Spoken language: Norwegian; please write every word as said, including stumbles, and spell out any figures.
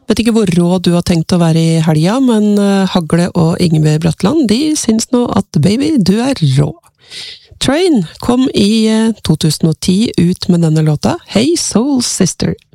Vet ikke hvor rå du har tenkt å være i helga, men Hagle og Ingebjørg Bratland, de syns nå at baby, du er rå. Train kom i to tusen og ti ut med denne låta, Hey Soul Sister.